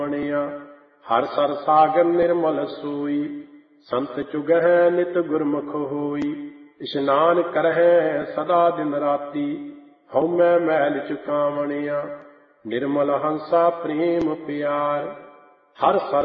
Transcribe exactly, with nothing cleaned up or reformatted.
ਹਰ sir ਸਾਗਰ ਨਿਰਮਲ ਸੋਈ, ਸੰਤ ਚੁਗਹਿ ਨਿਤ ਗੁਰਮੁਖ ਹੋਈ। ਇਸ਼ਨਾਨ ਕਰਹਿ ਸਦਾ ਦਿਨ ਰਾਤੀ, ਹਉਮੈ ਮੈਲ ਚੁਕਾਵਣਿਆ। ਨਿਰਮਲ ਹੰਸਾ ਪ੍ਰੇਮ ਪਿਆਰ, ਹਰ ਸਰ